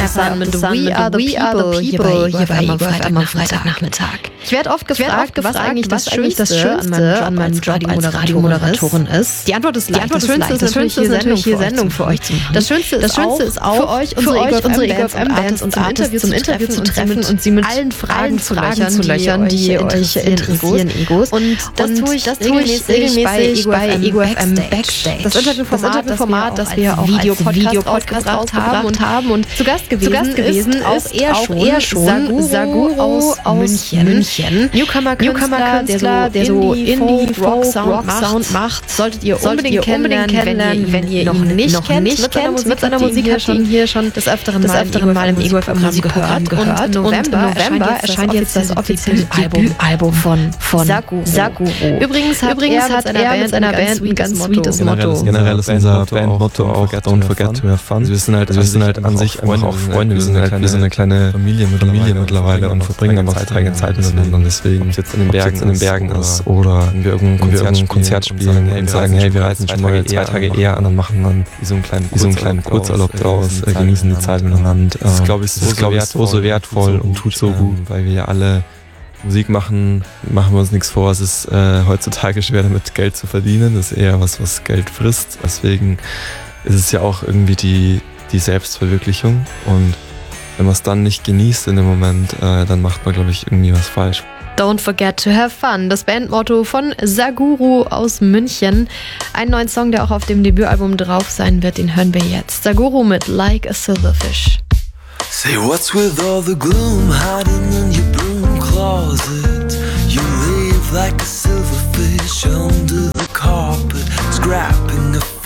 Sun mit We Are the People hier bei EGFM am Freitagnachmittag. Ich werde oft gefragt, was eigentlich das Schönste an meinem Job als Radiomoderatorin ist. Die Antwort ist leicht. Das Schönste ist natürlich hier Sendung für euch zu machen. Das Schönste ist auch für euch unsere EGFM-Bands und Artists zum Interview zu treffen und sie mit allen Fragen zu löchern, die euch interessieren, Egos. Und das tue ich regelmäßig bei EGFM Backstage. Das Interviewformat, das wir auch als Videopodcast rausgebracht haben. Und zu Gast gewesen ist eher schon Saguro aus München. Newcomer-Künstler, der so Indie-Folk-Rock-Sound macht. Solltet ihr unbedingt kennenlernen, wenn ihr ihn nicht kennt. Mit seiner Musik hat hier schon des Öfteren Mal im EGFM gehört. Und im November erscheint jetzt das offizielle Debütalbum von Saguro. Übrigens hat er mit seiner Band ein ganz sweetes Motto. Generell ist unser Bandmotto auch Don't Forget to Have Fun. Wir sind halt an sich einfach auch Freunde. Wir sind eine kleine Familie mittlerweile und verbringen einfach 2 Tage Zeit miteinander. Und deswegen, jetzt in den Bergen ist oder wenn wir irgendein Konzert spielen und sagen, hey, wir reisen schon mal 2 Tage eher an und machen dann wie so einen kleinen Kurzurlaub draus, genießen die Zeit miteinander. Das ist, glaube ich, so wertvoll und tut so gut, weil wir ja alle Musik machen wir uns nichts vor. Es ist heutzutage schwer, damit Geld zu verdienen. Das ist eher was Geld frisst. Deswegen ist es ja auch irgendwie die Selbstverwirklichung. Und wenn man es dann nicht genießt in dem Moment, dann macht man, glaube ich, irgendwie was falsch. Don't forget to have fun, das Bandmotto von Saguro aus München. Einen neuen Song, der auch auf dem Debütalbum drauf sein wird, den hören wir jetzt. Saguro mit Like a Silverfish. Say what's with all the gloom hiding in your broom closet? You live like a silverfish under the carpet, scrapping the